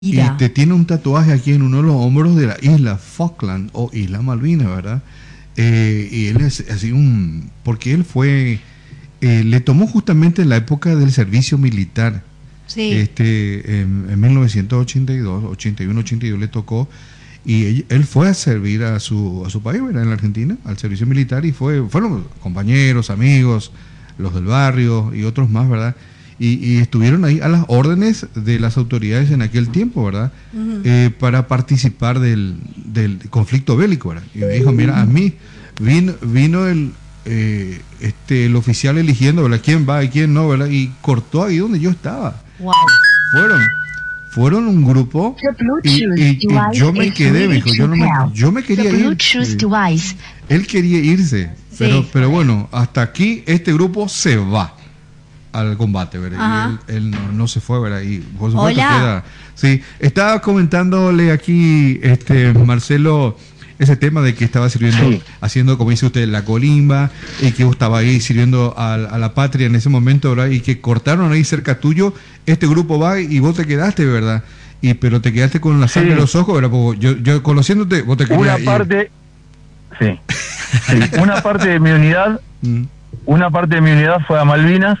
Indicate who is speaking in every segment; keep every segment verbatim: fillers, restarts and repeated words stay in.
Speaker 1: Y
Speaker 2: Mira.
Speaker 1: te tiene un tatuaje aquí en uno de los hombros de la isla Falkland o Isla Malvinas, ¿verdad? Eh, y él es así un... Porque él fue... Eh, le tomó justamente en la época del servicio militar.
Speaker 2: Sí.
Speaker 1: Este, en, en mil novecientos ochenta y dos, ochenta y uno, ochenta y dos le tocó. Y él, él fue a servir a su, a su país, ¿verdad? En la Argentina, al servicio militar. Y fue fueron compañeros, amigos, los del barrio y otros más, ¿verdad? Y, y estuvieron ahí a las órdenes de las autoridades en aquel tiempo, ¿verdad? Uh-huh. Eh, para participar del, del conflicto bélico, ¿verdad? Y me dijo, mira, a mí vino, vino el, eh, este, el oficial eligiendo, ¿verdad? ¿Quién va y quién no, ¿verdad? Y cortó ahí donde yo estaba.
Speaker 2: Wow.
Speaker 1: Fueron, fueron un grupo y, y, y yo me quedé, me dijo, yo, no me, yo me quería ir. Sí. Él quería irse, pero, sí. pero bueno, hasta aquí este grupo se va al combate, ¿verdad? Y él, él no, no se fue, ¿verdad? Y por supuesto queda. Sí, estaba comentándole aquí este Marcelo ese tema de que estaba sirviendo, sí. haciendo, como dice usted, la colimba, y que estaba ahí sirviendo a, a la patria en ese momento, ¿verdad? Y que cortaron ahí cerca tuyo, este grupo va y vos te quedaste, ¿verdad? Y pero te quedaste con la sangre sí. en los ojos, ¿verdad? Porque yo, yo conociéndote, vos te querías
Speaker 3: Una parte, sí, sí, una parte de mi unidad, mm. una parte de mi unidad fue a Malvinas.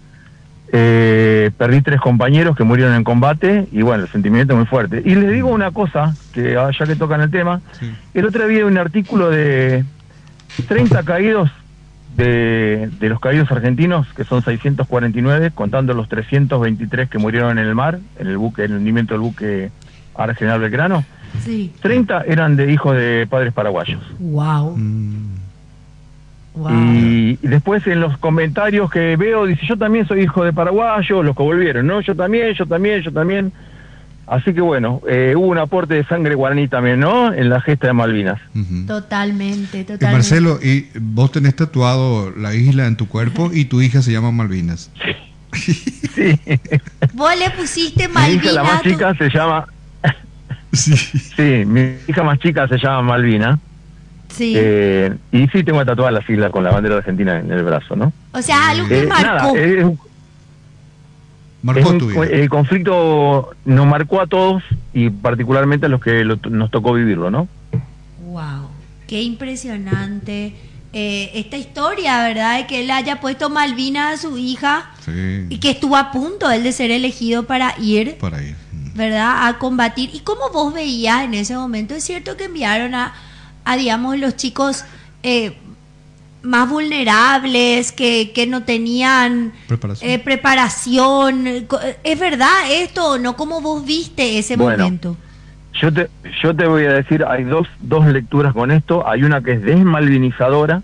Speaker 3: Eh, perdí tres compañeros que murieron en combate y bueno, el sentimiento es muy fuerte. Y les digo una cosa, que ya que tocan el tema, sí. el otro día vi un artículo de treinta caídos de, de los caídos argentinos, que son seiscientos cuarenta y nueve, contando los trescientos veintitrés que murieron en el mar, en el buque, en el hundimiento del buque Ara General Belgrano.
Speaker 2: Sí.
Speaker 3: treinta eran de hijos de padres paraguayos.
Speaker 2: Wow. Mm.
Speaker 3: Wow. Y, y después en los comentarios que veo, dice, yo también soy hijo de paraguayo, los que volvieron, ¿no? Yo también, yo también, yo también. Así que bueno, eh, hubo un aporte de sangre guaraní también, ¿no? En la gesta de Malvinas.
Speaker 2: Uh-huh. Totalmente, totalmente.
Speaker 1: Y Marcelo, y vos tenés tatuado la isla en tu cuerpo y tu hija se llama Malvinas.
Speaker 3: Sí. sí.
Speaker 2: Vos le pusiste Malvinas.
Speaker 3: Mi hija, la más
Speaker 2: tu...
Speaker 3: chica, se llama...
Speaker 1: sí.
Speaker 3: Sí, mi hija más chica se llama Malvina.
Speaker 2: Sí.
Speaker 3: Eh, y sí tengo tatuadas las islas con la bandera de Argentina en el brazo, ¿no?
Speaker 2: O sea, algo que
Speaker 3: eh,
Speaker 2: marcó.
Speaker 3: Nada, eh,
Speaker 1: marcó
Speaker 3: un,
Speaker 1: tu vida.
Speaker 3: El conflicto nos marcó a todos y particularmente a los que lo, nos tocó vivirlo, ¿no?
Speaker 2: Wow, qué impresionante eh, esta historia, ¿verdad? De que él haya puesto Malvinas a su hija
Speaker 1: sí.
Speaker 2: y que estuvo a punto él de ser elegido para ir,
Speaker 1: para ir,
Speaker 2: ¿verdad? A combatir. ¿Y cómo vos veías en ese momento? Es cierto que enviaron a a, digamos, los chicos eh, más vulnerables, que, que no tenían preparación. Eh, preparación. ¿Es verdad esto o no? ¿Cómo vos viste ese
Speaker 3: bueno,
Speaker 2: momento?
Speaker 3: Yo te, yo te voy a decir, hay dos, dos lecturas con esto. Hay una que es desmalvinizadora,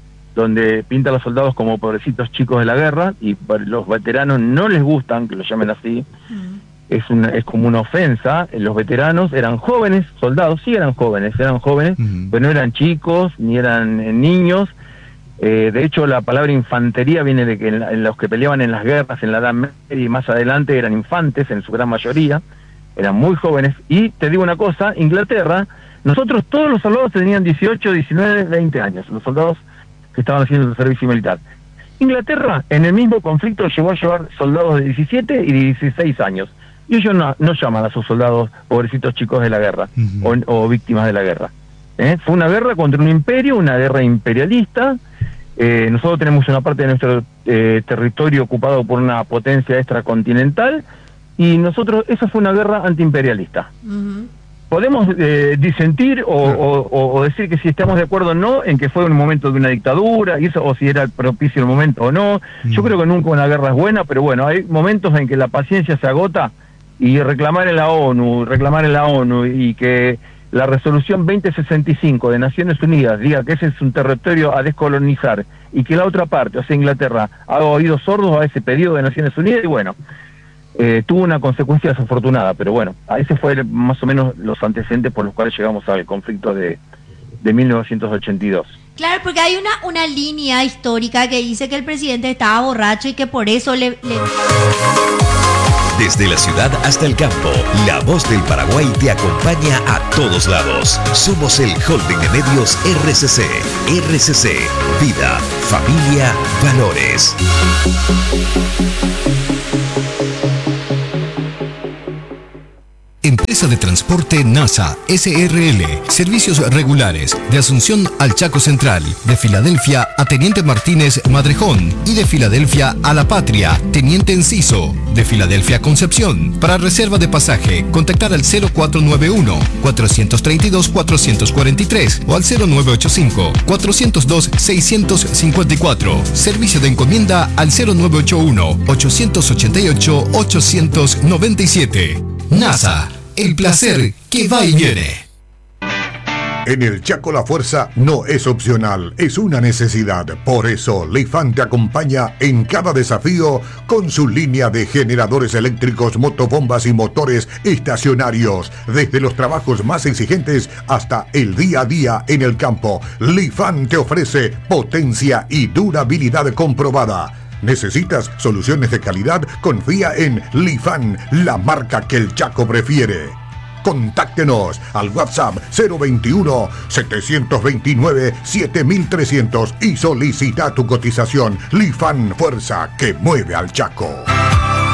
Speaker 3: donde pinta a los soldados como pobrecitos chicos de la guerra, y para los veteranos no les gustan que los llamen así. Mm. Es una, es como una ofensa. Los veteranos eran jóvenes soldados, sí eran jóvenes, eran jóvenes, uh-huh. pero no eran chicos, ni eran eh, niños. Eh, de hecho, la palabra infantería viene de que en, la, en los que peleaban en las guerras, en la Edad Media y más adelante, eran infantes en su gran mayoría, eran muy jóvenes. Y te digo una cosa, Inglaterra, nosotros todos los soldados tenían dieciocho, diecinueve, veinte años, los soldados que estaban haciendo el servicio militar. Inglaterra, en el mismo conflicto, llegó a llevar soldados de diecisiete y dieciséis años. Y ellos no, no llaman a sus soldados pobrecitos chicos de la guerra, uh-huh. o, o víctimas de la guerra. ¿Eh? Fue una guerra contra un imperio, una guerra imperialista. Eh, nosotros tenemos una parte de nuestro eh, territorio ocupado por una potencia extracontinental, y nosotros, esa fue una guerra antiimperialista. Uh-huh. Podemos eh, disentir o, uh-huh. o, o decir que si estamos de acuerdo o no en que fue un momento de una dictadura, y eso, o si era propicio el momento o no. Uh-huh. Yo creo que nunca una guerra es buena, pero bueno, hay momentos en que la paciencia se agota. Y reclamar en la ONU, reclamar en la ONU y que la resolución veinte sesenta y cinco de Naciones Unidas diga que ese es un territorio a descolonizar y que la otra parte, o sea Inglaterra, haga oídos sordos a ese pedido de Naciones Unidas, y bueno, eh, tuvo una consecuencia desafortunada, pero bueno, a ese fue más o menos los antecedentes por los cuales llegamos al conflicto de, de mil novecientos ochenta y dos.
Speaker 2: Claro, porque hay una, una línea histórica que dice que el presidente estaba borracho y que por eso le... le...
Speaker 4: Desde la ciudad hasta el campo, la voz del Paraguay te acompaña a todos lados. Somos el Holding de Medios R C C. R C C, vida, familia, valores. En
Speaker 5: Empresa de Transporte NASA S R L. Servicios regulares de Asunción al Chaco Central, de Filadelfia a Teniente Martínez Madrejón y de Filadelfia a La Patria, Teniente Enciso, de Filadelfia a Concepción. Para reserva de pasaje, contactar al cero cuatro nueve uno, cuatro tres dos, cuatro cuatro tres o al cero nueve ocho cinco, cuatro cero dos, seis cinco cuatro. Servicio de encomienda al cero nueve ocho uno, ocho ocho ocho, ocho nueve siete. NASA, el placer que va y viene.
Speaker 6: En el Chaco la fuerza no es opcional, es una necesidad. Por eso, Lifan te acompaña en cada desafío con su línea de generadores eléctricos, motobombas y motores estacionarios. Desde los trabajos más exigentes hasta el día a día en el campo, Lifan te ofrece potencia y durabilidad comprobada. ¿Necesitas soluciones de calidad? Confía en Lifan, la marca que el Chaco prefiere. Contáctenos al WhatsApp cero veintiuno, setecientos veintinueve, siete mil trescientos y solicita tu cotización. Lifan, fuerza que mueve al Chaco.